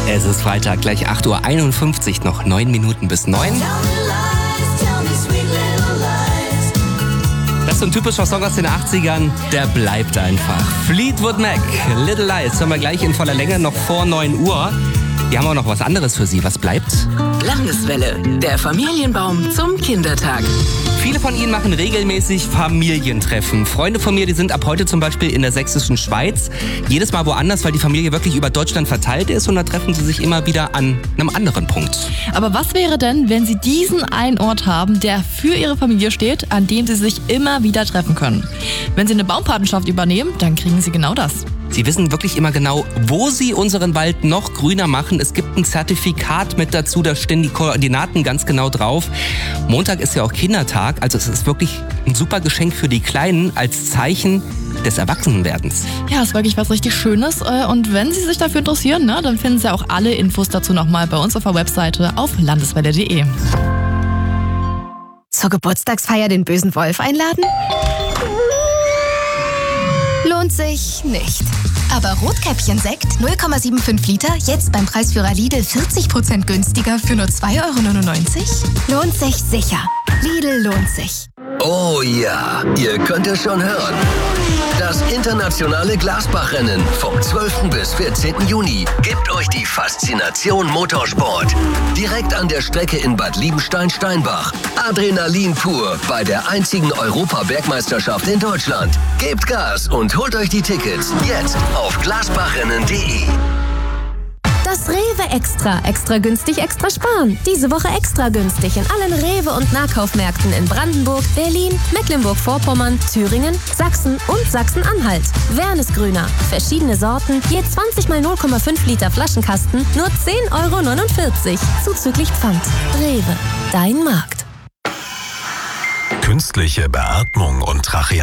Es ist Freitag, gleich 8:51 Uhr, noch 9 Minuten bis 9. Das ist so ein typischer Song aus den 80ern, der bleibt einfach. Fleetwood Mac, Little Lies, hören wir gleich in voller Länge, noch vor 9 Uhr. Wir haben auch noch was anderes für Sie. Was bleibt? Landeswelle, der Familienbaum zum Kindertag. Viele von Ihnen machen regelmäßig Familientreffen. Freunde von mir, die sind ab heute zum Beispiel in der sächsischen Schweiz. Jedes Mal woanders, weil die Familie wirklich über Deutschland verteilt ist. Und da treffen sie sich immer wieder an einem anderen Punkt. Aber was wäre denn, wenn Sie diesen einen Ort haben, der für Ihre Familie steht, an dem Sie sich immer wieder treffen können? Wenn Sie eine Baumpatenschaft übernehmen, dann kriegen Sie genau das. Sie wissen wirklich immer genau, wo Sie unseren Wald noch grüner machen. Es gibt ein Zertifikat mit dazu, da stehen die Koordinaten ganz genau drauf. Montag ist ja auch Kindertag, also es ist wirklich ein super Geschenk für die Kleinen als Zeichen des Erwachsenenwerdens. Ja, ist wirklich was richtig Schönes. Und wenn Sie sich dafür interessieren, dann finden Sie auch alle Infos dazu nochmal bei uns auf der Webseite auf landeswelle.de. Zur Geburtstagsfeier den bösen Wolf einladen? Lohnt sich nicht. Aber Rotkäppchen-Sekt 0,75 Liter, jetzt beim Preisführer Lidl 40% günstiger für nur 2,99 €? Lohnt sich sicher. Lidl lohnt sich. Oh ja, ihr könnt es schon hören. Das internationale Glasbach-Rennen vom 12. bis 14. Juni gibt euch die Faszination Motorsport. Direkt an der Strecke in Bad Liebenstein-Steinbach. Adrenalin pur bei der einzigen Europabergmeisterschaft in Deutschland. Gebt Gas und holt euch die Tickets jetzt auf glasbachrennen.de. Das Rewe Extra. Extra günstig, extra sparen. Diese Woche extra günstig in allen Rewe- und Nahkaufmärkten in Brandenburg, Berlin, Mecklenburg-Vorpommern, Thüringen, Sachsen und Sachsen-Anhalt. Wernesgrüner. Verschiedene Sorten, je 20 mal 0,5 Liter Flaschenkasten, nur 10,49 €. Zuzüglich Pfand. Rewe. Dein Markt. Künstliche Beatmung und